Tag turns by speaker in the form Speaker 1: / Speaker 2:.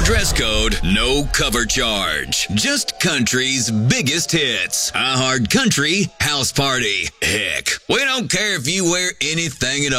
Speaker 1: No dress code, no cover charge. Just country's biggest hits. iHeart Country House Party. Heck, we don't care if you wear anything at all.